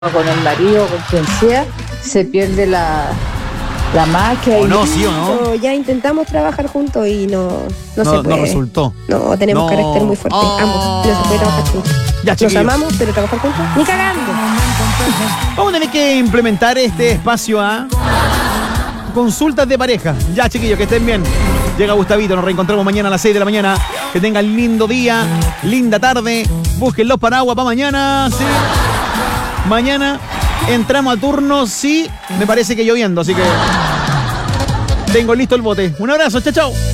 con el marido, con quien sea, se pierde la magia. ¿O no, sí o no? Ya intentamos trabajar juntos y no se puede. No resultó. No, tenemos carácter muy fuerte, ambos. No se puede trabajar juntos. Ya, Nos chiquillos. amamos, pero trabajar juntos, ni cagando. Vamos a tener que implementar este espacio a consultas de pareja. Ya, chiquillos, que estén bien. Llega Gustavito, nos reencontramos mañana a las 6 de la mañana. Que tengan lindo día, linda tarde. Busquen los paraguas para mañana, sí. Mañana entramos a turno, sí. Me parece que lloviendo, así que tengo listo el bote. Un abrazo, chao, chao.